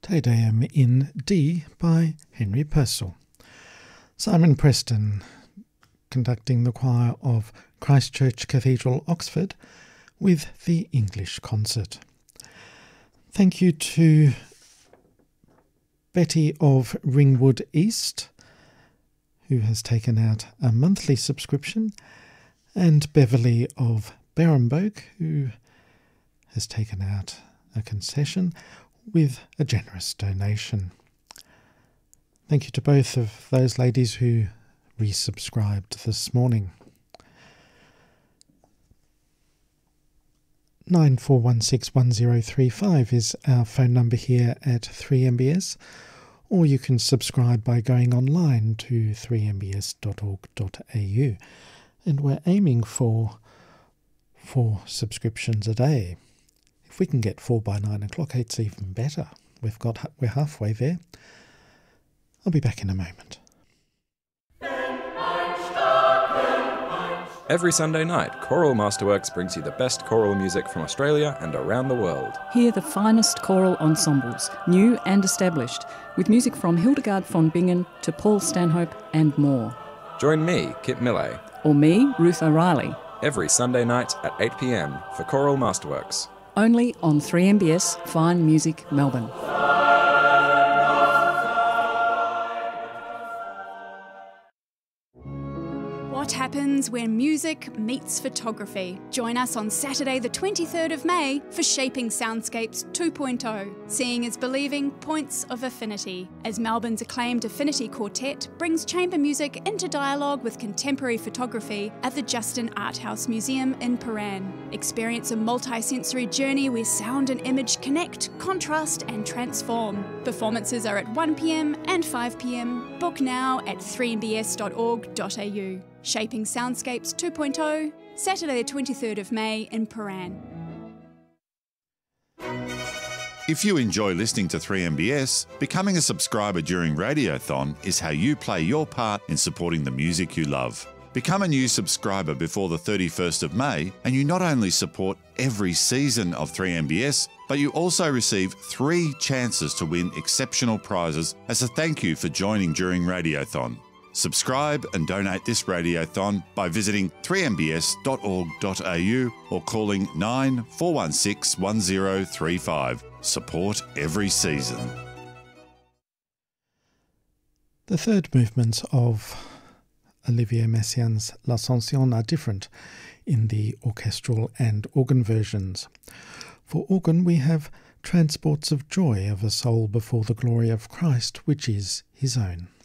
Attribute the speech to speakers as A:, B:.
A: Te Deum in D by Henry Purcell. Simon Preston conducting the choir of Christ Church Cathedral, Oxford, with the English concert. Thank you to Betty of Ringwood East, who has taken out a monthly subscription, and Beverly of Berrenboke, who has taken out a concession with a generous donation. Thank you to both of those ladies who resubscribed this morning. 94161035 is our phone number here at 3MBS, or you can subscribe by going online to 3mbs.org.au, and we're aiming for 4 subscriptions a day. If we can get 4 by 9 o'clock, it's even better. We're halfway there. I'll be back in a moment.
B: Every Sunday night, Choral Masterworks brings you the best choral music from Australia and around the world.
C: Hear the finest choral ensembles, new and established, with music from Hildegard von Bingen to Paul Stanhope and more.
B: Join me, Kit Millay,
C: Or me, Ruth O'Reilly.
B: every Sunday night at 8 p.m. for Choral Masterworks.
C: Only on 3MBS Fine Music Melbourne.
D: What happens when music meets photography? Join us on Saturday the 23rd of May for Shaping Soundscapes 2.0, Seeing is Believing Points of Affinity, as Melbourne's acclaimed Affinity Quartet brings chamber music into dialogue with contemporary photography at the Justin Art House Museum in Paran. Experience a multi-sensory journey where sound and image connect, contrast and transform. Performances are at 1 p.m. and 5 p.m. Book now at 3mbs.org.au. Shaping Soundscapes 2.0, Saturday the 23rd of May in Paran.
E: If you enjoy listening to 3MBS, becoming a subscriber during Radiothon is how you play your part in supporting the music you love. Become a new subscriber before the 31st of May, and you not only support every season of 3MBS, but you also receive 3 chances to win exceptional prizes as a thank you for joining during Radiothon. Subscribe and donate this Radiothon by visiting 3mbs.org.au or calling 9416 1035. Support every season.
A: The third movement of Olivier Messiaen's L'Ascension are different in the orchestral and organ versions. For organ we have Transports of Joy of a Soul Before the Glory of Christ, which is his own.